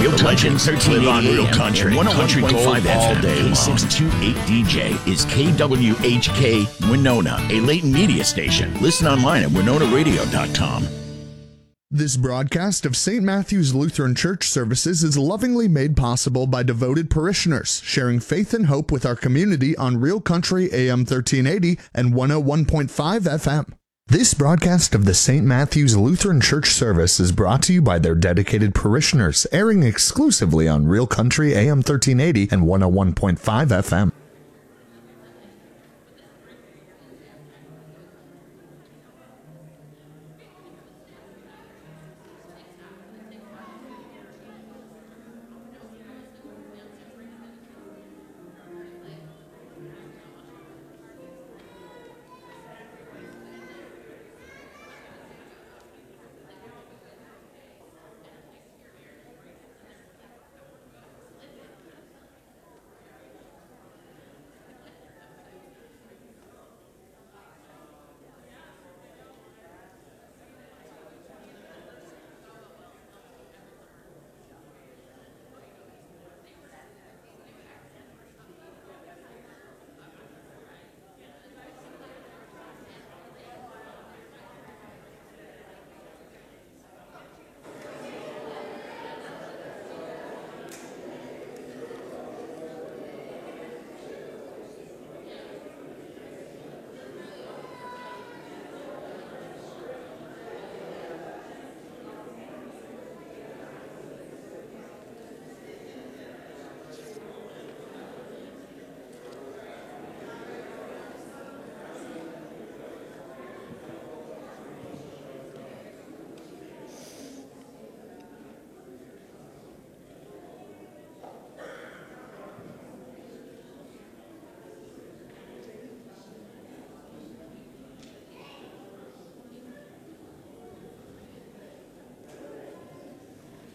Real the Country. legends Live on Real AM, Country. 101.5 FM all day long. K628 DJ is KWHK Winona, a Leighton media station. Listen online at winonaradio.com. This broadcast of St. Matthew's Lutheran Church services is lovingly made possible by devoted parishioners, sharing faith and hope with our community on Real Country AM 1380 and 101.5 FM. This broadcast of the St. Matthew's Lutheran Church service is brought to you by their dedicated parishioners, airing exclusively on Real Country AM 1380 and 101.5 FM.